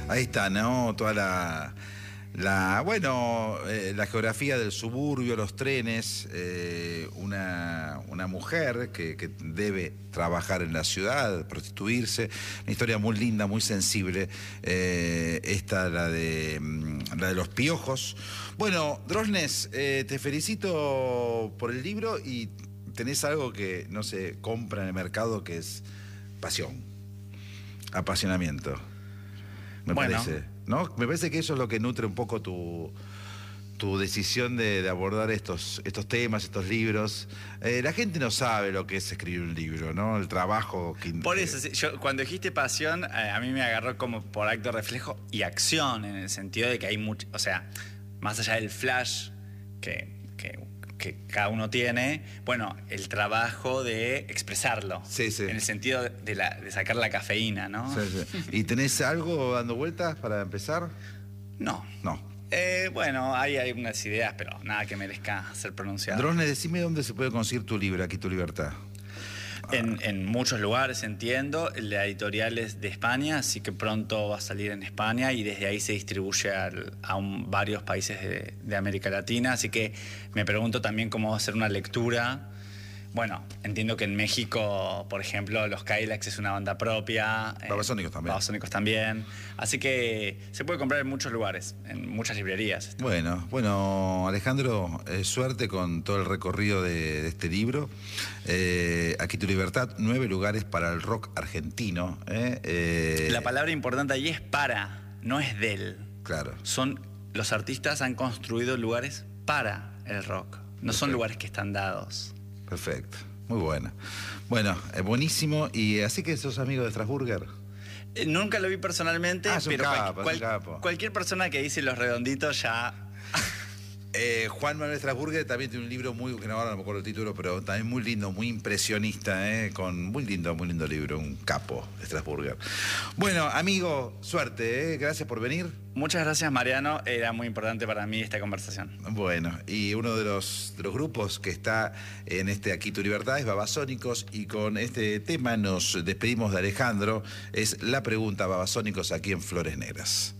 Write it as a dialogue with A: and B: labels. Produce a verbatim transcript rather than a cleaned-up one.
A: Ahí está, ¿no? Toda la, la bueno, eh, la geografía del suburbio, los trenes, eh, una, una mujer que, que debe trabajar en la ciudad, prostituirse, una historia muy linda, muy sensible, eh, esta, la de, la de los piojos. Bueno, Drosnes, eh, te felicito por el libro y tenés algo que no se compra en el mercado, que es pasión, apasionamiento. Me
B: bueno.
A: parece, ¿no? Me parece que eso es lo que nutre un poco tu, tu decisión de, de abordar estos, estos temas, estos libros. Eh, la gente no sabe lo que es escribir un libro, ¿no? El trabajo que...
B: Por eso, yo, cuando dijiste pasión, eh, a mí me agarró como por acto reflejo y acción, en el sentido de que hay mucho, o sea, más allá del flash que, que, que cada uno tiene, bueno, el trabajo de expresarlo.
A: Sí, sí.
B: En el sentido de, la, de sacar la cafeína, ¿no?
A: Sí, sí. ¿Y tenés algo dando vueltas para empezar?
B: No.
A: No.
B: Eh, bueno, hay, hay unas ideas, pero nada que merezca ser pronunciado.
A: Drosnes, decime dónde se puede conseguir tu libro, Aquí tu libertad.
B: En, en muchos lugares, entiendo. La editorial es de España, así que pronto va a salir en España y desde ahí se distribuye al, a un, varios países de, de América Latina. Así que me pregunto también cómo va a ser una lectura. Bueno, entiendo que en México, por ejemplo, los Cadillacs es una banda propia.
A: Babasónicos también.
B: Babasónicos también. Así que se puede comprar en muchos lugares, en muchas librerías.
A: Bueno, bueno, Alejandro, eh, suerte con todo el recorrido de, de este libro. Eh, Aquí tu libertad, nueve lugares para el rock argentino. ¿eh? Eh,
B: La palabra importante ahí es para, no es del.
A: Claro.
B: Son, los artistas han construido lugares para el rock. No
A: Perfecto.
B: Son lugares que están dados.
A: Perfecto, muy buena. Bueno, es buenísimo. Y así que sos amigo de Strasburger.
B: Eh, nunca lo vi personalmente,
A: Ah, es un
B: pero
A: capo,
B: cual,
A: es un capo.
B: cualquier persona que dice Los Redonditos ya...
A: Eh, Juan Manuel Strasburger también tiene un libro muy, que no, ahora no me acuerdo el título, pero también muy lindo, muy impresionista, eh, con muy lindo, muy lindo libro, un capo de Strasburger. Bueno, amigo, suerte, eh, gracias por venir.
B: Muchas gracias, Mariano, era muy importante para mí esta conversación.
A: Bueno, y uno de los, de los grupos que está en este Aquí tu libertad es Babasónicos, y con este tema nos despedimos de Alejandro. Es La Pregunta, Babasónicos, aquí en Flores Negras.